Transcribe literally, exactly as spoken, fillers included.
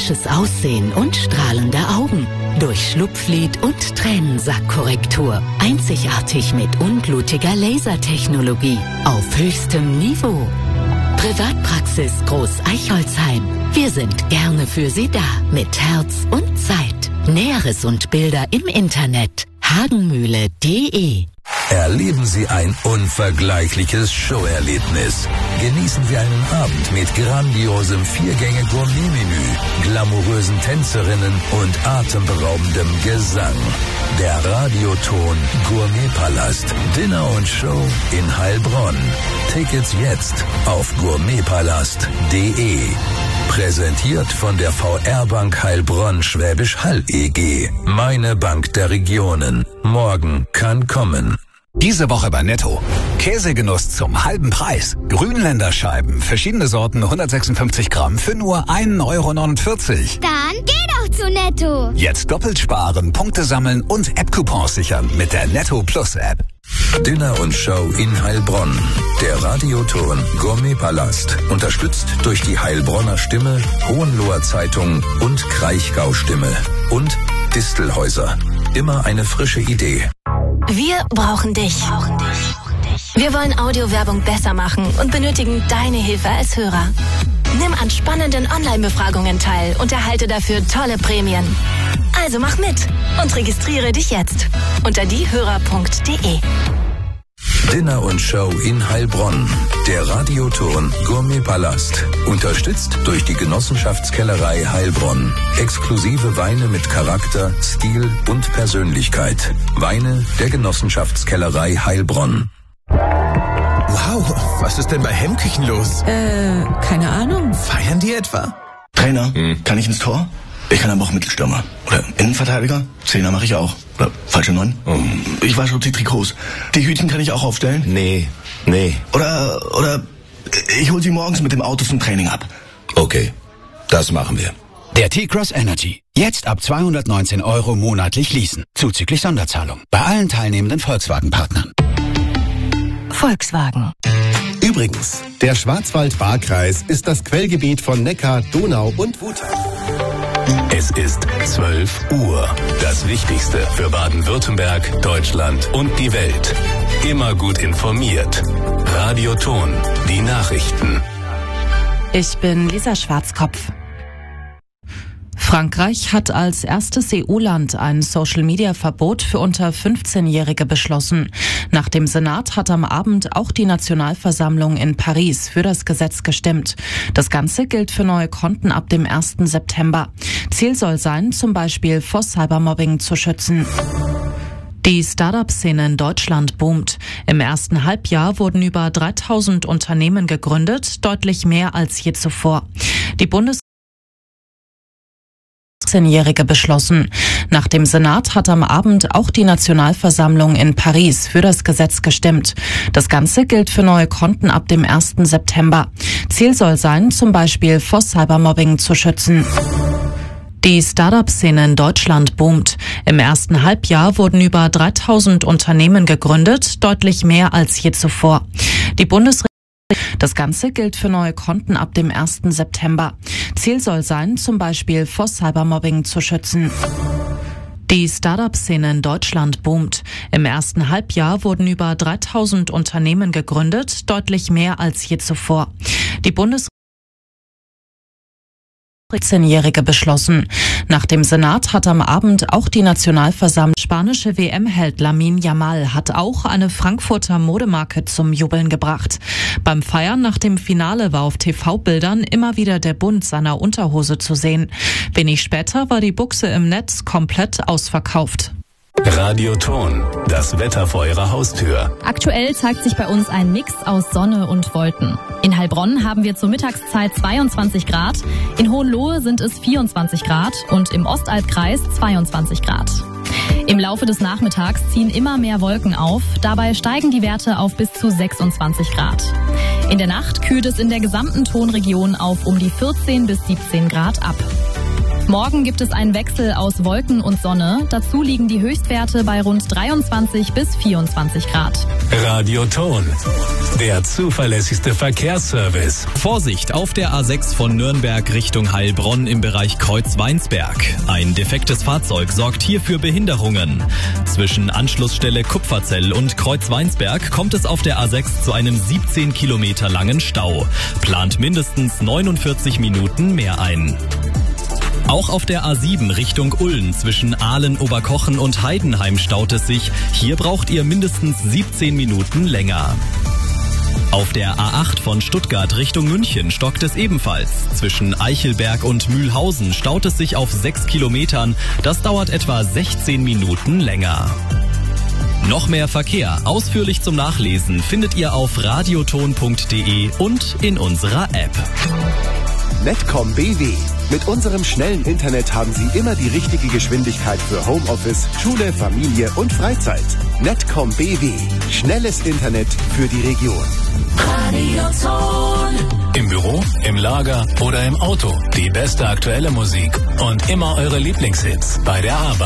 frisches Aussehen und strahlende Augen. Durch Schlupflid und Tränensackkorrektur. Einzigartig mit unblutiger Lasertechnologie. Auf höchstem Niveau. Privatpraxis Groß-Eichholzheim. Wir sind gerne für Sie da. Mit Herz und Zeit. Näheres und Bilder im Internet. hagenmühle punkt de. Erleben Sie ein unvergleichliches Showerlebnis. Genießen Sie einen Abend mit grandiosem Viergänge-Gourmet-Menü, glamourösen Tänzerinnen und atemberaubendem Gesang. Der Radioton Gourmetpalast. Dinner und Show in Heilbronn. Tickets jetzt auf gourmetpalast punkt de. Präsentiert von der V R-Bank Heilbronn Schwäbisch Hall E G. Meine Bank der Regionen. Morgen kann kommen. Diese Woche bei Netto. Käsegenuss zum halben Preis. Grünländerscheiben, verschiedene Sorten, hundertsechsundfünfzig Gramm für nur ein Euro neunundvierzig. Dann geh doch zu Netto. Jetzt doppelt sparen, Punkte sammeln und App-Coupons sichern mit der Netto Plus App. Dinner und Show in Heilbronn. Der Radioton Gourmetpalast. Unterstützt durch die Heilbronner Stimme, Hohenloher Zeitung und Kraichgau Stimme. Und Distelhäuser. Immer eine frische Idee. Wir brauchen dich. Wir wollen Audiowerbung besser machen und benötigen deine Hilfe als Hörer. Nimm an spannenden Online-Befragungen teil und erhalte dafür tolle Prämien. Also mach mit und registriere dich jetzt unter diehörer punkt de. Dinner und Show in Heilbronn. Der Radioton Gourmetpalast. Unterstützt durch die Genossenschaftskellerei Heilbronn. Exklusive Weine mit Charakter, Stil und Persönlichkeit. Weine der Genossenschaftskellerei Heilbronn. Wow, was ist denn bei Hemmküchen los? Äh, keine Ahnung. Feiern die etwa? Trainer, hm. kann ich ins Tor? Ich kann aber auch Mittelstürmer. Oder Innenverteidiger? Zehner mache ich auch. Oder falsche Neun? Oh. Ich wasche die Trikots. Die Hütchen kann ich auch aufstellen? Nee, nee. Oder, oder ich hole sie morgens mit dem Auto zum Training ab. Okay, das machen wir. Der T-Cross Energy. Jetzt ab zweihundertneunzehn Euro monatlich leasen. Zuzüglich Sonderzahlung. Bei allen teilnehmenden Volkswagen-Partnern. Volkswagen. Übrigens, der Schwarzwald-Baar-Kreis ist das Quellgebiet von Neckar, Donau und Wutach. Es ist zwölf Uhr. Das Wichtigste für Baden-Württemberg, Deutschland und die Welt. Immer gut informiert. Radioton, die Nachrichten. Ich bin Lisa Schwarzkopf. Frankreich hat als erstes E U-Land ein Social-Media-Verbot für unter fünfzehnjährige beschlossen. Nach dem Senat hat am Abend auch die Nationalversammlung in Paris für das Gesetz gestimmt. Das Ganze gilt für neue Konten ab dem ersten September. Ziel soll sein, zum Beispiel vor Cybermobbing zu schützen. Die Start-up-Szene in Deutschland boomt. Im ersten Halbjahr wurden über dreitausend Unternehmen gegründet, deutlich mehr als je zuvor. Die Bundes fünfzehnjährige beschlossen. Nach dem Senat hat am Abend auch die Nationalversammlung in Paris für das Gesetz gestimmt. Das Ganze gilt für neue Konten ab dem ersten September. Ziel soll sein, zum Beispiel vor Cybermobbing zu schützen. Die Start-up-Szene in Deutschland boomt. Im ersten Halbjahr wurden über dreitausend Unternehmen gegründet, deutlich mehr als je zuvor. Die Bundesregierung Das Ganze gilt für neue Konten ab dem ersten September. Ziel soll sein, zum Beispiel vor Cybermobbing zu schützen. Die Start-up-Szene in Deutschland boomt. Im ersten Halbjahr wurden über dreitausend Unternehmen gegründet, deutlich mehr als je zuvor. Die Bundesregierung fünfzehnjährige beschlossen. Nach dem Senat hat am Abend auch die Nationalversammlung. Spanische W M-Held Lamine Yamal hat auch eine Frankfurter Modemarke zum Jubeln gebracht. Beim Feiern nach dem Finale war auf T V-Bildern immer wieder der Bund seiner Unterhose zu sehen. Wenig später war die Buchse im Netz komplett ausverkauft. Radioton, das Wetter vor Ihrer Haustür. Aktuell zeigt sich bei uns ein Mix aus Sonne und Wolken. In Heilbronn haben wir zur Mittagszeit zweiundzwanzig Grad, in Hohenlohe sind es vierundzwanzig Grad und im Ostalbkreis zweiundzwanzig Grad. Im Laufe des Nachmittags ziehen immer mehr Wolken auf, dabei steigen die Werte auf bis zu sechsundzwanzig Grad. In der Nacht kühlt es in der gesamten Tonregion auf um die vierzehn bis siebzehn Grad ab. Morgen gibt es einen Wechsel aus Wolken und Sonne. Dazu liegen die Höchstwerte bei rund dreiundzwanzig bis vierundzwanzig Grad. Radioton, der zuverlässigste Verkehrsservice. Vorsicht auf der A sechs von Nürnberg Richtung Heilbronn im Bereich Kreuzweinsberg. Ein defektes Fahrzeug sorgt hier für Behinderungen. Zwischen Anschlussstelle Kupferzell und Kreuzweinsberg kommt es auf der A sechs zu einem siebzehn Kilometer langen Stau. Plant mindestens neunundvierzig Minuten mehr ein. Auch auf der A sieben Richtung Ulm zwischen Aalen, Oberkochen und Heidenheim staut es sich. Hier braucht ihr mindestens siebzehn Minuten länger. Auf der A acht von Stuttgart Richtung München stockt es ebenfalls. Zwischen Eichelberg und Mühlhausen staut es sich auf sechs Kilometern. Das dauert etwa sechzehn Minuten länger. Noch mehr Verkehr, ausführlich zum Nachlesen, findet ihr auf radioton punkt de und in unserer App. Netcom B W. Mit unserem schnellen Internet haben Sie immer die richtige Geschwindigkeit für Homeoffice, Schule, Familie und Freizeit. Netcom B W. Schnelles Internet für die Region. Radioton. Im Büro, im Lager oder im Auto. Die beste aktuelle Musik und immer eure Lieblingshits bei der Arbeit.